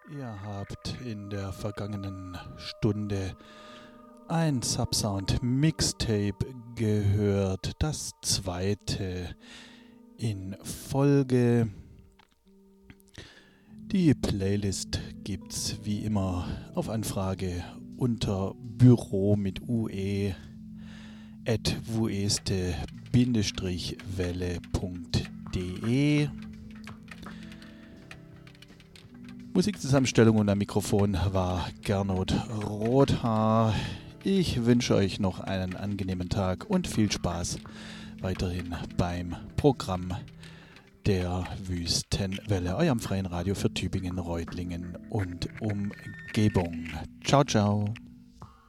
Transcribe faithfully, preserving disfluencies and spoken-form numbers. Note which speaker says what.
Speaker 1: Ihr habt in der vergangenen Stunde ein Subsound Mixtape gehört, das zweite in Folge. Die Playlist gibt's wie immer auf Anfrage unter büro mit ue at wueste-welle punkt de. Musikzusammenstellung und am Mikrofon war Gernot Rothaar. Ich wünsche euch noch einen angenehmen Tag und viel Spaß weiterhin beim Programm der Wüstenwelle, eurem freien Radio für Tübingen, Reutlingen und Umgebung. Ciao, ciao.